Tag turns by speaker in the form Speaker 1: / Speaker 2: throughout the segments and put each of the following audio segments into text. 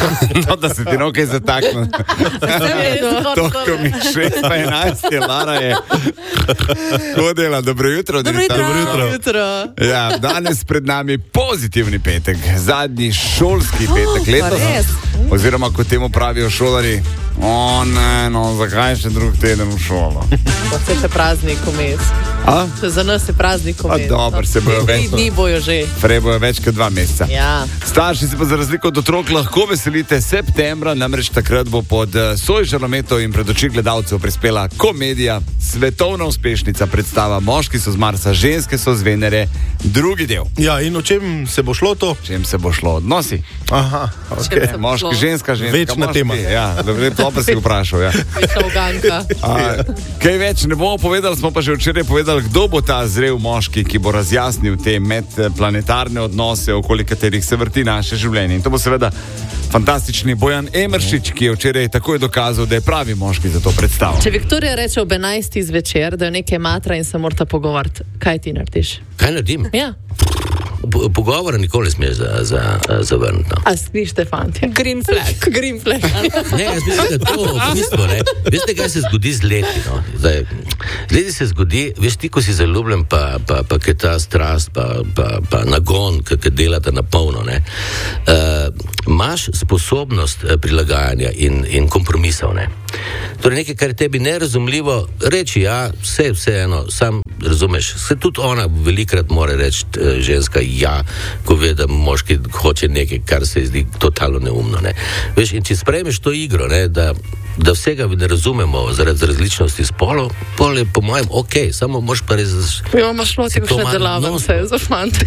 Speaker 1: No, da se ti nekaj zatakne. Toliko mi 6 pa 11 je, Lara je hodila. Dobro jutro.
Speaker 2: Dobro jutro.
Speaker 1: Ja, danes pred nami pozitivni petek, zadnji šolski petek letos. Oziroma, kot temu pravijo šolari, zakaj še drug teden v šolo?
Speaker 2: Vse je praznik vmes. Za nas je praznik vmes.
Speaker 1: Dobro, se bojo več.
Speaker 2: 3 dni bojo že.
Speaker 1: Prej bojo več kot 2 meseca.
Speaker 2: Ja.
Speaker 1: Starši se pa za razliko od otrok lahko veselite septembra, namreč takrat bo pod soj žarometov in pred oči gledalcev prispela komedija, svetovna uspešnica predstava Moški so z Marsa, ženske so z Venere, drugi del.
Speaker 3: Ja, in o čem se bo šlo to?
Speaker 1: Čem se bo šlo? Odnosi.
Speaker 3: Aha, ok.
Speaker 1: Moški, ženska,
Speaker 3: Večna
Speaker 1: moški.
Speaker 3: tema.
Speaker 1: Ja, to pa si vprašal, ja.
Speaker 2: Večna uganka.
Speaker 1: Kaj več ne bomo povedali, smo pa že včeraj povedali, kdo bo ta zrel moški, ki bo razjasnil te medplanetarne odnose, okoli katerih se vrti naše življenje. In to bo seveda fantastični Bojan Emeršič, ki je včeraj takoj dokazal, da je pravi moški za to predstavo.
Speaker 2: Če Viktorija reče ob 11. zvečer, da je nekaj matra in se morata pogovarjati, kaj ti narediš?
Speaker 4: Kaj naredim?
Speaker 2: Ja.
Speaker 4: Pogovora nikoli smeš zavrniti.
Speaker 2: A slište, fantje? Green flag.
Speaker 4: Ne, jaz mislim, da to v bistvu, ne. Veste, kaj se zgodi z leti, no? Zdaj, z leti se zgodi, veš, ti, ko si zaljubljen, pa kaj ta strast, pa nagon, kaj delata na polno, ne. Imaš sposobnost prilagajanja in kompromisov, ne. Torej nekaj, kar je tebi nerazumljivo, reči ja, vseeno, sam razumeš, se tudi ona velikrat mora reči ženska ja, ko ve, da moški hoče nekaj, kar se zdi totalno neumno, ne. Veš, in če sprejmeš to igro, ne, da vsega ne razumemo zaradi različnosti spolov, pol je po mojem okej, samo moš pa res...
Speaker 2: Ja, imaš loti še delavnice za fante.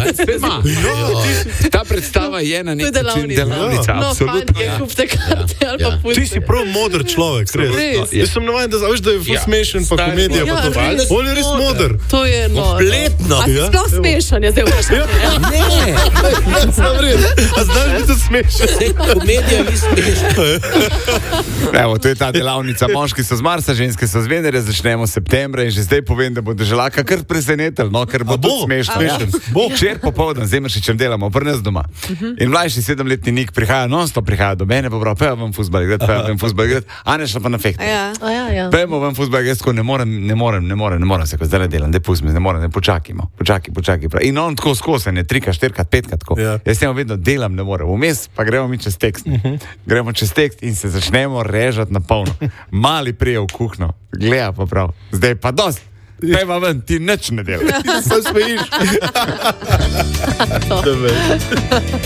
Speaker 1: Ta predstava je na nek način delavnica.
Speaker 2: No, fantje, kupte karte ali pa pustite.
Speaker 3: Ti si prav modr človek, res. Jaz sem navajen, da veš, da je smešen pa komedija. On je res modr.
Speaker 2: To je
Speaker 4: kompletno.
Speaker 2: A si sploh smešan, je zdaj vprašanje.
Speaker 4: Ne.
Speaker 3: Sam res. A znaš biti smešen?
Speaker 4: Komedija ni smešna.
Speaker 1: Evo, to je ta delavnica. Moški so z Marsa, ženske so z Venere, začnemo septembra in že zdaj povem, da bo Deželaka kar presenetelj, no, ker bo to smešno. Včeraj popoldan z Emeršičem delamo, pri nas doma. In mlajši 7-letni Nik prihaja, non-stop prihaja do mene, pa prav, pejmo vam fuzbal igrati, a ne šla pa na fehte. Pejmo vam fuzbal igrati, ko ne morem se, ko zdaj delam, da pustim, ne morem, počakajmo. In on tako skozi, ne 3-krat, 4-krat, 5-krat tako. Jaz temu vedno delam, ne morem. Vmes pa gremo mi čez tekst. Gremo čez tekst in se začnemo režati na polno. Mali prije v kuhno, gleda pa prav. Zdaj pa dost. Pejma ven, ti nič ne delaš.
Speaker 3: Sam smejiš.